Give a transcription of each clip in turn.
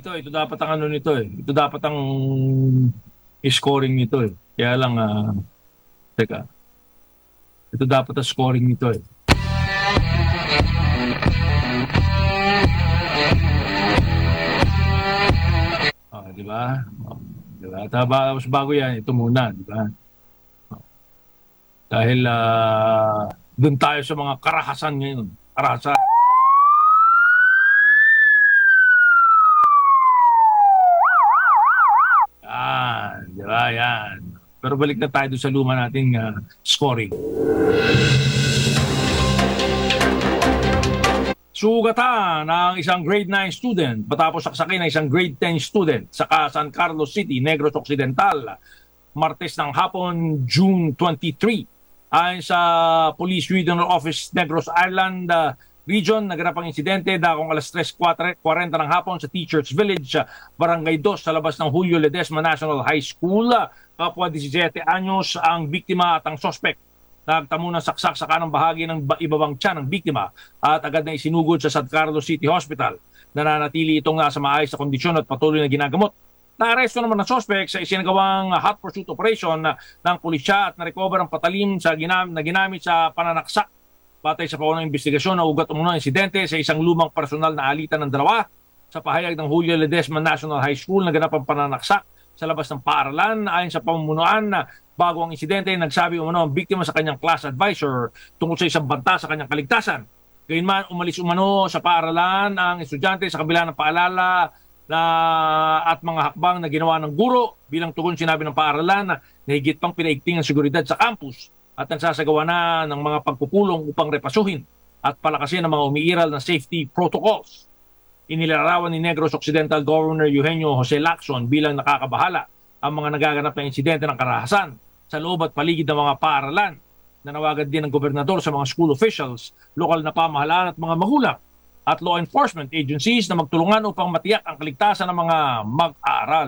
ito dapat ang ano nito eh. Ito dapat ang scoring nito eh. Kaya lang, teka. Ito dapat ang scoring nito eh. Di ba? Di ba? Tapos bago yan, ito muna, di ba? Dahil doon tayo sa mga karahasan ngayon. Karahasan. Yan, di ba? Yan. Pero balik na tayo doon sa luma nating scoring. Sugatan ng isang grade 9 student matapos saksakin ng isang grade 10 student sa San Carlos City, Negros Occidental, Martes ng hapon, June 23. Ayon sa Police Regional Office Negros Island Region, naganap ang insidente dakong alas 3:40 ng hapon sa Teachers Village, Barangay 2 sa labas ng Julio Ledesma National High School. Kapwa 17 anyos ang biktima at ang suspect. Nagtamo ng saksak sa kanang bahagi ng ibabang tiyan ng biktima at agad na isinugod sa San Carlos City Hospital. Nananatili itong nasa maayos na kondisyon at patuloy na ginagamot. Naaresto naman ng suspect sa isinagawang hot pursuit operation ng pulisya at narecover ang patalim na ginamit sa pananaksak. Batay sa paunang investigasyon, naugat umano ang insidente sa isang lumang personal na alitan ng dalawa sa pahayag ng Julio Ledesma National High School. Naganap ang pananaksak sa labas ng paaralan. Ayon sa pamunuan, bago ang insidente, nagsabi umano ang biktima sa kanyang class advisor tungkol sa isang banta sa kanyang kaligtasan. Gayunman, umalis umano sa paaralan ang estudyante sa kabila ng paalala at mga hakbang na ginawa ng guro. Bilang tugon, sinabi ng paaralan na higit pang pinaigting ang seguridad sa campus at nagsasagawa na ng mga pagpupulong upang repasuhin at palakasin ang mga umiiral na safety protocols. Inilarawan ni Negros Occidental Governor Eugenio Jose Lacson bilang nakakabahala ang mga nagaganap na insidente ng karahasan sa loob at paligid ng mga paaralan. Nanawagan din ng gobernador sa mga school officials, lokal na pamahalaan at mga magulang at law enforcement agencies na magtulungan upang matiyak ang kaligtasan ng mga mag-aaral.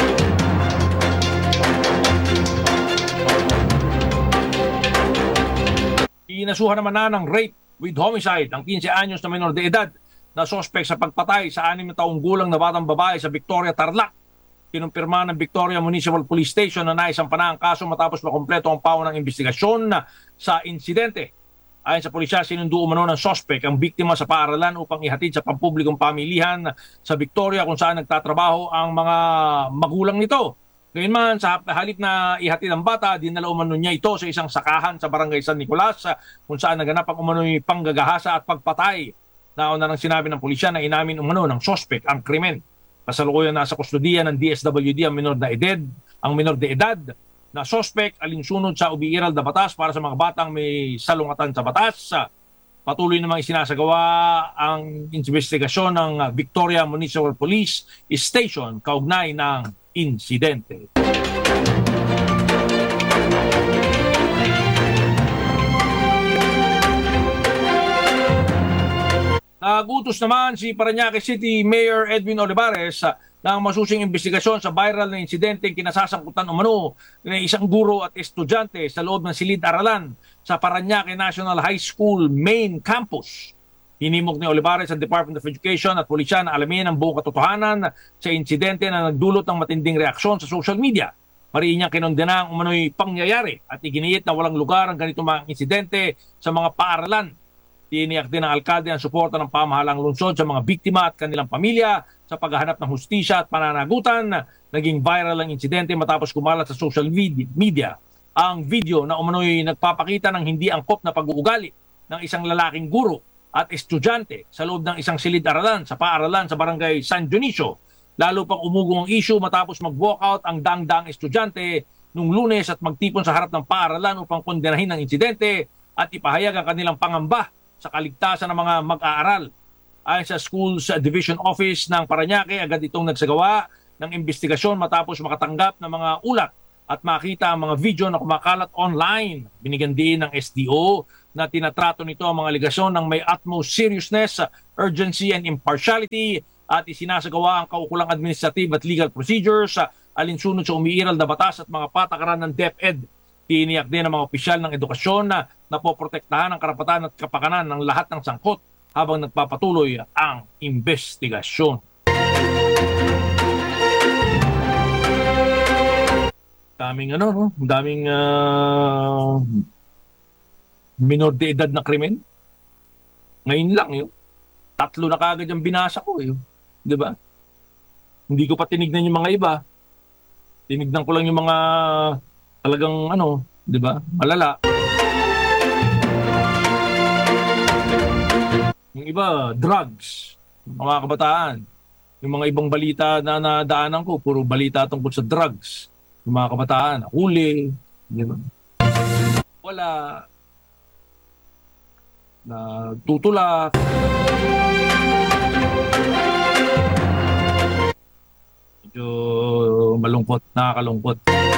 Inasuhan naman na ng rape with homicide ang 15 anyos na menor de edad na sospek sa pagpatay sa 6 na taong gulang na batang babae sa Victoria, Tarlac. Kinumpirma ng Victoria Municipal Police Station na naisampana ang kaso matapos makumpleto ang paunang investigasyon sa insidente. Ayon sa pulisya, sinundo umano ng sospek ang biktima sa paaralan upang ihatid sa pampublikong pamilihan sa Victoria kung saan nagtatrabaho ang mga magulang nito. Gayunman, sa halip na ihatid ang bata, dinala umano niya ito sa isang sakahan sa Barangay San Nicolas kung saan naganap ang umano'y panggagahasa at pagpatay. Nauna nang sinabi ng pulisya na inamin umano ng sospek ang krimen. Kasalukuyan nasa kustodiya ng DSWD ang minor de edad na sospek alinsunod sa umiiral na batas para sa mga batang may salungatan sa batas. Patuloy namang isinasagawa ang investigasyon ng Victoria Municipal Police Station kaugnay ng insidente. Nagutos naman si Parañaque City Mayor Edwin Olivares ng masusing investigasyon sa viral na insidenteng kinasasangkutan umano ng isang guro at estudyante sa loob ng silid-aralan sa Parañaque National High School main campus. Hinimok ni Olivares ang Department of Education at pulisya na alamin ang buong katotohanan sa insidente na nagdulot ng matinding reaksyon sa social media. Mariin niyang kinondena ang umano'y pangyayari at iginit na walang lugar ang ganitong mga insidente sa mga paaralan. Tiniyak din ng alkalde ang suporta ng pamahalang lungsod sa mga biktima at kanilang pamilya sa paghahanap ng hustisya at pananagutan. Naging viral ang insidente matapos kumalat sa social media ang video na umano'y nagpapakita ng hindi angkop na pag-uugali ng isang lalaking guro at estudyante sa loob ng isang silid-aralan sa paaralan sa Barangay San Dionisio. Lalo pang umugong ang issue matapos mag-walkout ang dang-dang estudyante nung Lunes at magtipon sa harap ng paaralan upang kondenahin ang insidente at ipahayag ang kanilang pangamba sa kaligtasan ng mga mag-aaral. Ayon sa Schools Division Office ng Parañaque, agad itong nagsagawa ng investigasyon matapos makatanggap ng mga ulat at makita ang mga video na kumakalat online. Binigyan din ng SDO na tinatrato nito ang mga aligasyon ng may utmost seriousness, urgency and impartiality at isinasagawa ang kaukulang administrative at legal procedures alinsunod sa umiiral na batas at mga patakaran ng DepEd. Tiniyak din ng mga opisyal ng edukasyon na napoprotektahan ang karapatan at kapakanan ng lahat ng sangkot habang nagpapatuloy ang investigasyon. Daming ano, no? Daming minor de edad na krimen. Ngayon lang yun. 3 na kagad yung binasa ko, yun. 'Di ba? Hindi ko pa tinignan yung mga iba. Tinignan ko lang yung mga talagang ano, 'di ba? Malala. Yung iba, drugs, mga kabataan. Yung mga ibang balita na nadaanan ko, puro balita tungkol sa drugs. Yung mga kabataan, huli, di ba? Wala, na tutulak. Medyo malungkot, nakakalungkot.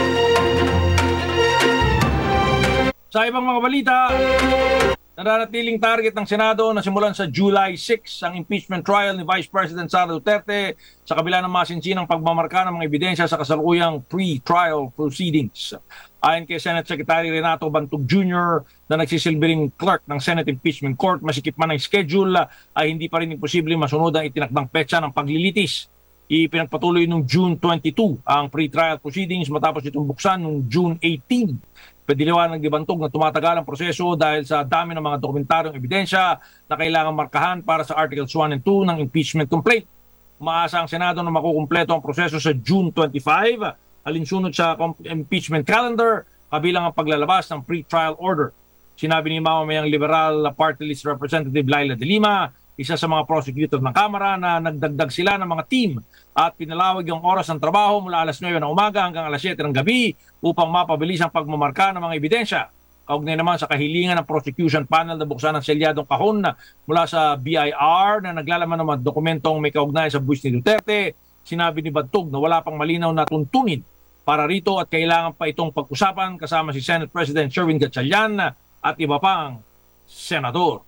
Sa ibang mga balita, nananatiling target ng Senado na simulan sa July 6 ang impeachment trial ni Vice President Sara Duterte sa kabila ng masinsinang pagmamarka ng mga ebidensya sa kasalukuyang pre-trial proceedings. Ayon kay Senate Secretary Renato Bantog Jr. na nagsisilbing clerk ng Senate Impeachment Court, masikip man ang schedule ay hindi pa rin imposible masunod ang itinakdang petsa ng paglilitis. Ipinagpatuloy noong June 22 ang pre-trial proceedings matapos itong buksan noong June 18. Padiliwanag ni Bantog na tumatagal ang proseso dahil sa dami ng mga dokumentaryong ebidensya na kailangan markahan para sa Articles 1 and 2 ng impeachment complaint. Umaasa ang Senado na makukumpleto ang proseso sa June 25, alinsunod sa impeachment calendar, kabilang ang paglalabas ng pre-trial order. Sinabi ni mamamayang Liberal Party List Representative Laila De Lima, isa sa mga prosecutor ng Kamara, na nagdagdag sila ng mga team at pinalawag yung oras ng trabaho mula alas 9 ng umaga hanggang alas 7 ng gabi upang mapabilis ang pagmamarka ng mga ebidensya. Kaugnay naman sa kahilingan ng prosecution panel na buksan ng selyadong kahon mula sa BIR na naglalaman ng mga dokumentong may kaugnay sa buwis ni Duterte, sinabi ni Bantog na wala pang malinaw na tuntunin para rito at kailangan pa itong pag-usapan kasama si Senate President Sherwin Gatchalian at iba pang senador.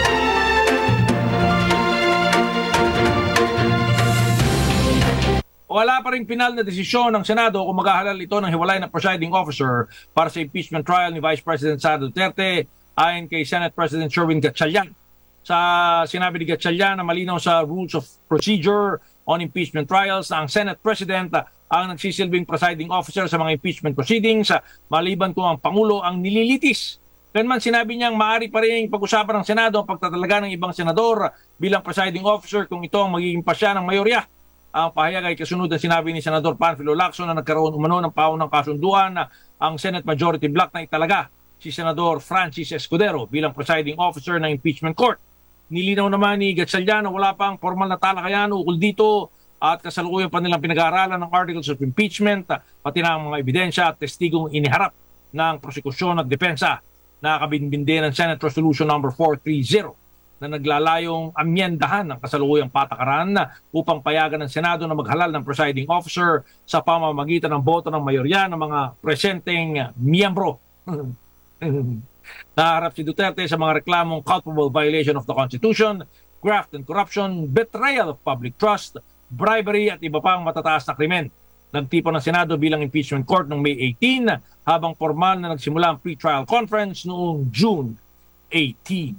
Wala pa rin pinal na desisyon ng Senado kung maghahalal ito ng hiwalay na presiding officer para sa impeachment trial ni Vice President Sara Duterte, ayon kay Senate President Sherwin Gatchalian. Sa sinabi ni Gatchalian na malinaw sa Rules of Procedure on Impeachment Trials na ang Senate President ang nagsisilbing presiding officer sa mga impeachment proceedings, maliban kung ang Pangulo ang nililitis. Ganman sinabi niyang maaari pa rin pag-usapan ng Senado ang pagtatalaga ng ibang senador bilang presiding officer kung ito ang magiging pasya ng mayorya. Ang pahayag ay kasunod ng sinabi ni Senador Panfilo Lacson na nagkaroon umano ng paunang kasunduan na ang Senate Majority Block na italaga si Senador Francis Escudero bilang presiding officer ng impeachment court. Nilinaw naman ni Gatchalian na wala pang formal na talakayan ukol dito at kasalukuyan pa nilang pinag-aaralan ng articles of impeachment, pati na ang mga ebidensya at testigong iniharap ng prosekusyon at depensa na kabinbindi ng Senate Resolution No. 430 na naglalayong amyendahan ng kasalukuyang patakaran upang payagan ng Senado na maghalal ng presiding officer sa pamamagitan ng boto ng mayorya ng mga presenteng miyembro. Naharap si Duterte sa mga reklamong culpable violation of the Constitution, graft and corruption, betrayal of public trust, bribery at iba pang matataas na krimen. Nagtipon ng Senado bilang impeachment court noong May 18 habang formal na nagsimula ang pre-trial conference noong June 18.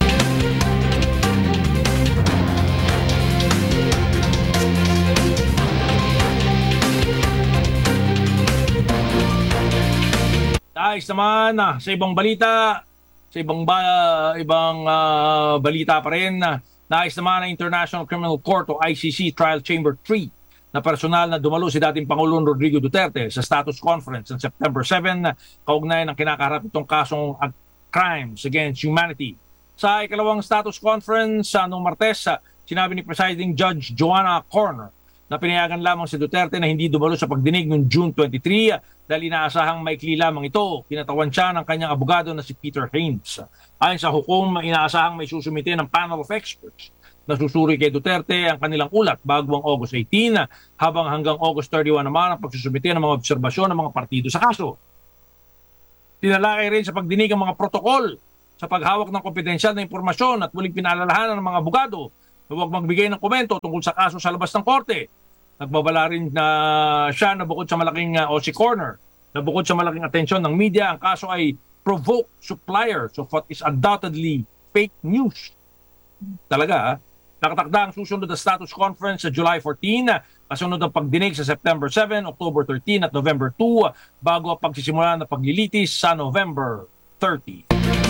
Ayos naman sa ibang balita, sa ibang balita pa rin, nais naman ng International Criminal Court o ICC Trial Chamber 3 na personal na dumalo si dating Pangulong Rodrigo Duterte sa status conference ng September 7 kaugnay ng kinakaharap itong kasong crimes against humanity. Sa ikalawang status conference noong Martes, sinabi ni Presiding Judge Joanna Corner na pinayagan lamang si Duterte na hindi dumalo sa pagdinig noong June 23 dahil inaasahang maikli lamang ito. Kinatawan siya ng kanyang abogado na si Peter Haynes. Ayon sa hukom, inaasahang may susumite ng panel of experts na susuri kay Duterte ang kanilang ulat bago ang August 18 habang hanggang August 31 naman ang pagsusumite ng mga obserbasyon ng mga partido sa kaso. Tinalakay rin sa pagdinig ang mga protokol sa paghawak ng kompedensyal na impormasyon at muling pinaalalahanan ng mga abogado na huwag magbigay ng komento tungkol sa kaso sa labas ng korte. Nagbabala rin na siya na bukod sa malaking o si Corner, na bukod sa malaking atensyon ng media, ang kaso ay provoke suppliers of what is undoubtedly fake news. Talaga, Nakatakda ang susunod na status conference sa July 14, kasunod ang pagdinig sa September 7, October 13 at November 2 bago ang pagsisimula ng paglilitis sa November 30.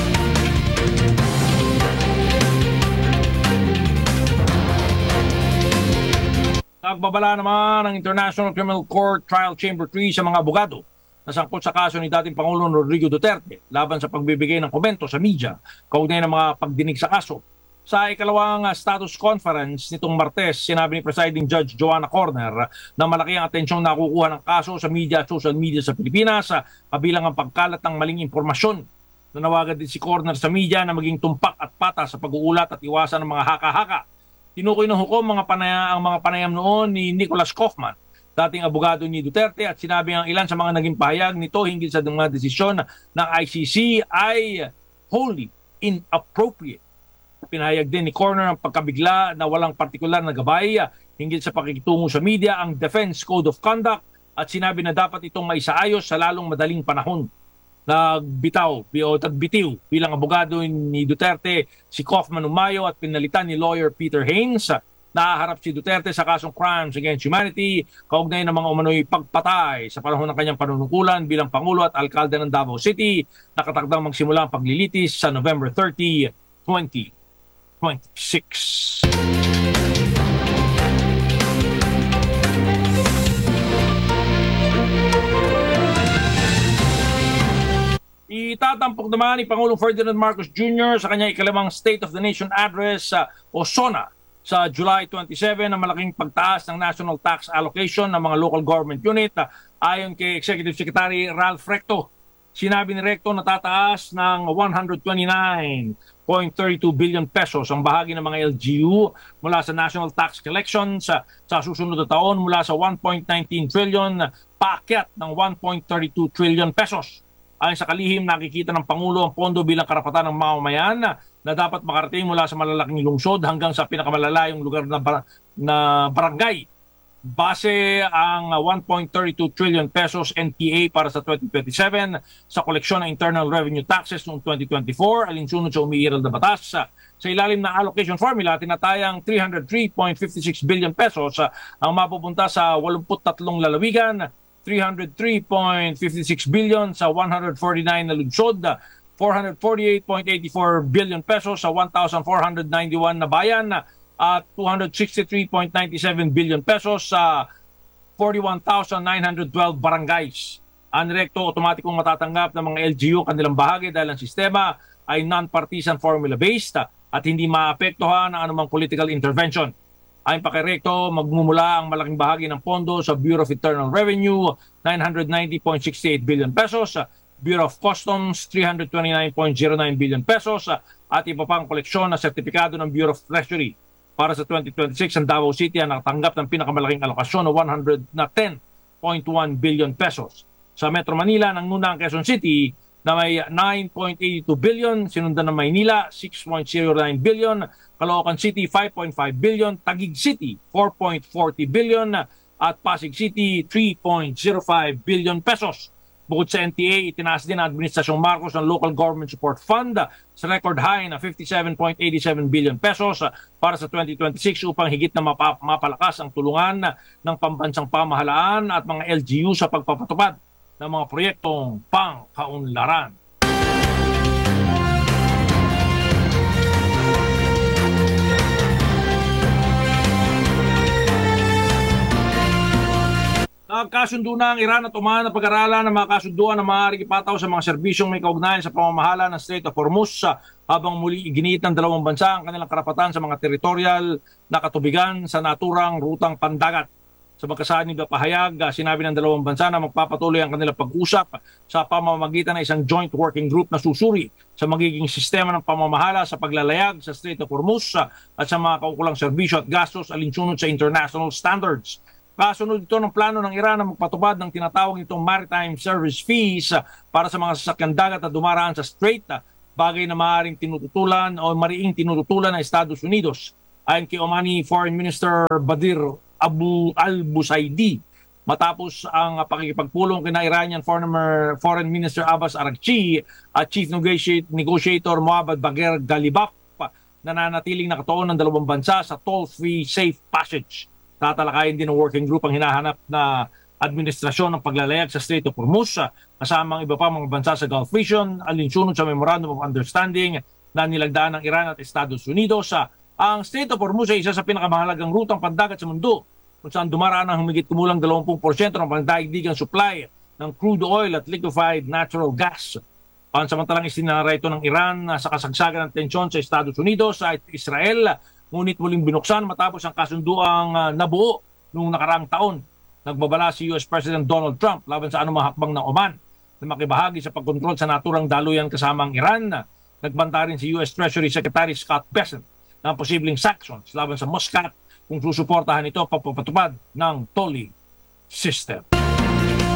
Nagbabala naman ang International Criminal Court Trial Chamber 3 sa mga abogado na sangkot sa kaso ni dating Pangulong Rodrigo Duterte laban sa pagbibigay ng komento sa media kaugnay ng mga pagdinig sa kaso. Sa ikalawang status conference nitong Martes, sinabi ni Presiding Judge Joanna Corner na malaki ang atensyong nakukuha ng kaso sa media at social media sa Pilipinas, kabilang ang pagkalat ng maling impormasyon. Nanawagan din si Corner sa media na maging tumpak at patas sa pag-uulat at iwasan ng mga haka-haka. Tinukoy ng hukom ang mga panayam noon ni Nicholas Kaufman, dating abogado ni Duterte, at sinabi ang ilan sa mga naging pahayag nito hinggil sa mga desisyon ng ICC ay wholly inappropriate. Pinahayag din ni Corner ang pagkabigla na walang partikular na gabay hinggil sa pakikitungo sa media ang Defense Code of Conduct at sinabi na dapat itong maisaayos sa lalong madaling panahon. Nagbitiw bilang abogado ni Duterte si Kaufman umayo at pinalitan ni lawyer Peter Haynes. Nahaharap si Duterte sa kasong crimes against humanity kaugnay ng mga umano'y pagpatay sa panahon ng kanyang panunungkulan bilang Pangulo at Alkalde ng Davao City. Nakatakdang magsimula ang paglilitis sa November 30, 2026. Itatampok naman ni Pangulong Ferdinand Marcos Jr. sa kanyang ikalimang State of the Nation Address o SONA sa July 27 ang malaking pagtaas ng national tax allocation ng mga local government unit. Ayon kay Executive Secretary Ralph Recto, sinabi ni Recto na tataas ng 129.32 billion pesos ang bahagi ng mga LGU mula sa national tax collections sa susunod na taon mula sa 1.19 trillion paakyat ng 1.32 trillion pesos. Ayon sa kalihim, nakikita ng Pangulo ang pondo bilang karapatan ng mamamayan na dapat makarating mula sa malalaking lungsod hanggang sa pinakamalalayong lugar na barangay. Base ang 1.32 trillion pesos NTA para sa 2027 sa koleksyon ng Internal Revenue Taxes noong 2024, alinsunod sa umiiral na batas. Sa ilalim ng allocation formula, tinatayang 303.56 billion pesos ang mapupunta sa 83 lalawigan, 303.56 billion sa 149 na lungsod, 448.84 billion pesos sa 1,491 na bayan, at 263.97 billion pesos sa 41,912 barangays. Ang Recto, otomatikong matatanggap ng mga LGU kanilang bahagi dahil ang sistema ay non-partisan formula-based at hindi maapektuhan ng anumang political intervention. Ayon pa kay Recto, magmumula ang malaking bahagi ng pondo sa Bureau of Internal Revenue, 990.68 billion pesos, Bureau of Customs, 329.09 billion pesos, at iba pang koleksyon na sertipikado ng Bureau of Treasury. Para sa 2026, ang Davao City ang nakatanggap ng pinakamalaking alokasyon na 10.1 billion pesos. Sa Metro Manila, nanguna ang Quezon City na may 9.82 billion, sinundan ng Maynila 6.09 billion, Caloocan City 5.5 billion, Taguig City 4.40 billion at Pasig City 3.05 billion pesos. Bukod sa NTA, itinaas din ang Administrasyong Marcos ng Local Government Support Fund sa record high na 57.87 billion pesos para sa 2026 upang higit na mapalakas ang tulungan ng pambansang pamahalaan at mga LGU sa pagpapatupad ng mga proyektong pangkaunlaran. Nagkasundo na ang Iran at Oman na pag-aralan ng mga kasunduan na maaaring ipataw sa mga serbisyong may kaugnayan sa pamamahala ng Strait of Hormuz habang muli iginiit ng dalawang bansa ang kanilang karapatan sa mga teritorial na katubigan sa naturang rutang pandagat. Sa magkasanig na pahayag, sinabi ng dalawang bansa na magpapatuloy ang kanilang pag-usap sa pamamagitan ng isang joint working group na susuri sa magiging sistema ng pamamahala sa paglalayag sa Strait of Hormuz at sa mga kaukulang serbisyo at gastos alinsunod sa international standards. Kasunod ito ng plano ng Iran na magpatupad ng tinatawag nitong maritime service fees para sa mga sasakyan dagat na dumaraan sa strait, bagay na maaaring tinututulan o mariing tinututulan ng Estados Unidos. Ayon kay Omani Foreign Minister Badir Abu al-Busaidi, matapos ang pakikipagpulong kina Iranian Foreign Minister Abbas Araghchi at Chief Negotiator Mohammad Bagher Ghalibaf, nananatiling nakatuon ng dalawang bansa sa toll-free safe passage. Tatalakayin din ng working group ang hinahanap na administrasyon ng paglalayag sa Strait of Hormuz kasama ang iba pa mga bansa sa Gulf region, alinsunod sa Memorandum of Understanding na nilagdaan ng Iran at Estados Unidos. Ang Strait of Hormuz ay isa sa pinakamahalagang rutang pandagat sa mundo kung saan dumaraan ang humigit kumulang 20% ng pandaigdigang supply ng crude oil at liquefied natural gas. Pansamantalang isinara ito ng Iran sa kasagsagan ng tensyon sa Estados Unidos at Israel, ngunit muling binuksan matapos ang kasunduang nabuo noong nakaraang taon. Nagbabala si US President Donald Trump laban sa anumang hakbang ng Oman na makibahagi sa pagkontrol sa naturang daluyan kasama ang Iran. Nagbanta rin si US Treasury Secretary Scott Bessent ng posibleng sanctions laban sa Muscat kung susuportahan ito ang pagpapatupad ng tolling system.